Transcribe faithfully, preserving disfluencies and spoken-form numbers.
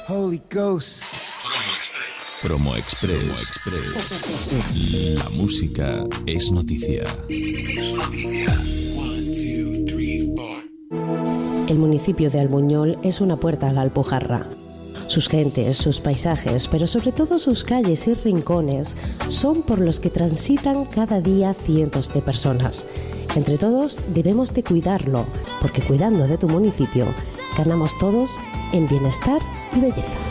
Holy Ghost. Promo Express. Promo Express. Promo Express. La música es noticia. Es noticia. One, two, three, four. El municipio de Albuñol es una puerta a la Alpujarra. Sus gentes, sus paisajes, pero sobre todo sus calles y rincones son por los que transitan cada día cientos de personas. Entre todos debemos de cuidarlo, porque cuidando de tu municipio ganamos todos en bienestar y belleza.